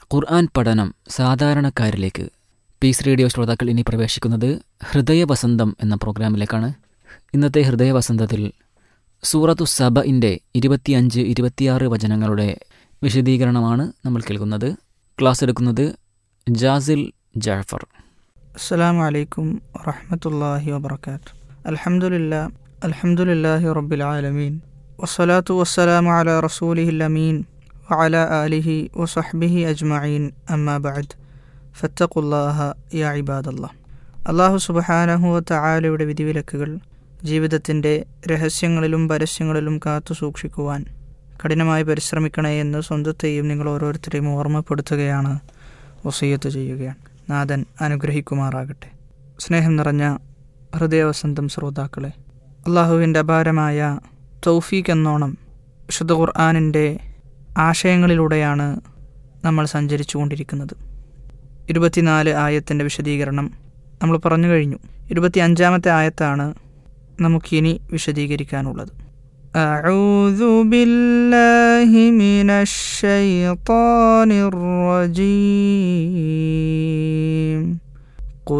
ഖുർആൻ പഠനം സാധാരണക്കാരിലേക്ക് piece radio ശ്രോതാക്കൾ ഇനി പ്രവേശിക്കുന്നത് ഹൃദയവസന്തം എന്ന പ്രോഗ്രാമിലേക്കാണ്. ഇന്നത്തെ ഹൃദയവസന്തത്തിൽ സൂറത്തു സബഇൻ്റെ 25-26 വചനങ്ങളുടെ വിശദീകരണമാണ് നമ്മൾ കേൾക്കുന്നത്. ക്ലാസ് എടുക്കുന്നത് ജാസിൽ ജാഫർ. അസ്സലാമു അലൈക്കും വറഹ്മത്തുള്ളാഹി വബറകാതുഹു. അൽഹംദുലില്ലാഹി റബ്ബിൽ ആലമീൻ വസ്സലാത്തു വസ്സലാമു അലാ റസൂലിഹിൽ അമീൻ വഅലാ ആലിഹി വസഹ്ബിഹി അജ്മഈൻ അമ്മാ ബഅദ് ഫത്തഖുല്ലാഹ യാ ഇബാദല്ലാഹ്. അല്ലാഹു സുബ്ഹാനഹു വ തആലയുടെ വിധിവിലക്കുകൾ ജീവിതത്തിൻ്റെ രഹസ്യങ്ങളിലും പരസ്യങ്ങളിലും കാത്തു സൂക്ഷിക്കുവാൻ കഠിനമായി പരിശ്രമിക്കണേ എന്ന് സ്വന്തത്തെയും നിങ്ങൾ ഓരോരുത്തരെയും ഓർമ്മപ്പെടുത്തുകയാണ്, വസിയ്യത്ത് ചെയ്യുകയാണ്. നാഥൻ അനുഗ്രഹിക്കുമാറാകട്ടെ. സ്നേഹം നിറഞ്ഞ ഹൃദയവസന്തം ശ്രോതാക്കളെ, അള്ളാഹുവിൻ്റെ അപാരമായ തൗഫീഖ് എന്നോണം വിശുദ്ധ ഖുർആനിൻ്റെ ആശയങ്ങളിലൂടെയാണ് നമ്മൾ സഞ്ചരിച്ചു കൊണ്ടിരിക്കുന്നത്. 24 ആയത്തിൻ്റെ വിശദീകരണം നമ്മൾ പറഞ്ഞു കഴിഞ്ഞു. 25-ാമത്തെ ആയത്താണ് നമുക്കിനി വിശദീകരിക്കാനുള്ളത്. അഊദു ബില്ലാഹി മിനശ് ശൈത്വാനിർ റജീം.